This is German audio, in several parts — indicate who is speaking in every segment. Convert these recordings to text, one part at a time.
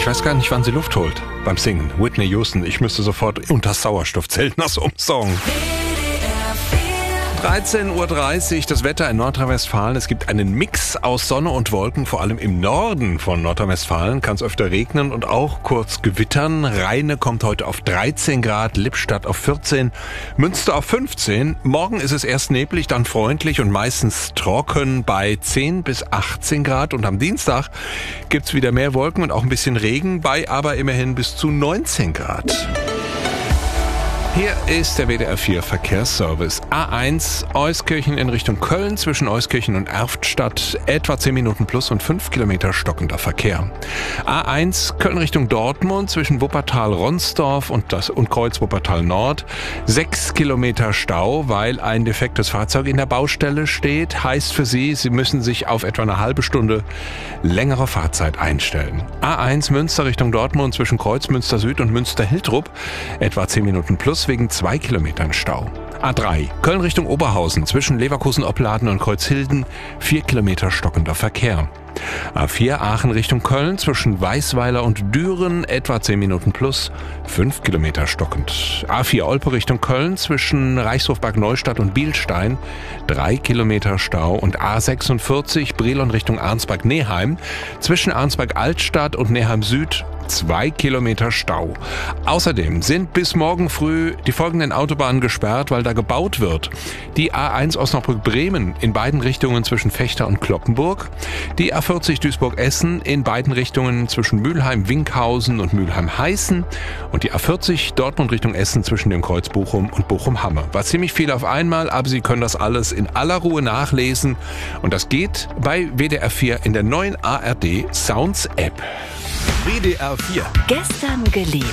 Speaker 1: Ich weiß gar nicht, wann sie Luft holt beim Singen. Whitney Houston, ich müsste sofort unter Sauerstoffzelt nach so einem Song. 13:30 Uhr, das Wetter in Nordrhein-Westfalen. Es gibt einen Mix aus Sonne und Wolken, vor allem im Norden von Nordrhein-Westfalen kann es öfter regnen und auch kurz gewittern. Rheine kommt heute auf 13 Grad, Lippstadt auf 14, Münster auf 15. Morgen ist es erst neblig, dann freundlich und meistens trocken bei 10 bis 18 Grad. Und am Dienstag gibt's wieder mehr Wolken und auch ein bisschen Regen, bei aber immerhin bis zu 19 Grad. Hier ist der WDR 4 Verkehrsservice. A1 Euskirchen in Richtung Köln zwischen Euskirchen und Erftstadt. Etwa 10 Minuten plus und 5 Kilometer stockender Verkehr. A1 Köln Richtung Dortmund zwischen Wuppertal-Ronsdorf und Kreuz Wuppertal Nord. 6 Kilometer Stau, weil ein defektes Fahrzeug in der Baustelle steht. Heißt für Sie, Sie müssen sich auf etwa eine halbe Stunde längere Fahrzeit einstellen. A1 Münster Richtung Dortmund zwischen Kreuz Münster Süd und Münster-Hiltrup. Etwa 10 Minuten plus wegen 2 Kilometern Stau. A3 Köln Richtung Oberhausen zwischen Leverkusen-Opladen und Kreuzhilden 4 Kilometer stockender Verkehr. A4 Aachen Richtung Köln zwischen Weißweiler und Düren etwa 10 Minuten plus 5 Kilometer stockend. A4 Olpe Richtung Köln zwischen Reichshof-Bad Neustadt und Bielstein 3 Kilometer Stau und A46 Brilon Richtung Arnsberg-Neheim zwischen Arnsberg-Altstadt und Neheim Süd 2 Kilometer Stau. Außerdem sind bis morgen früh die folgenden Autobahnen gesperrt, weil da gebaut wird. Die A1 Osnabrück-Bremen in beiden Richtungen zwischen Vechta und Cloppenburg. Die A40 Duisburg-Essen in beiden Richtungen zwischen Mülheim-Winkhausen und Mülheim-Heißen. Und die A40 Dortmund Richtung Essen zwischen dem Kreuz Bochum und Bochum-Hamme. War ziemlich viel auf einmal, aber Sie können das alles in aller Ruhe nachlesen. Und das geht bei WDR 4 in der neuen ARD Sounds App.
Speaker 2: WDR 4.
Speaker 3: Gestern geliebt.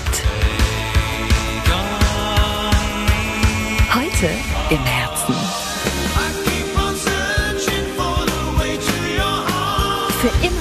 Speaker 3: Heute im Herzen. Für immer.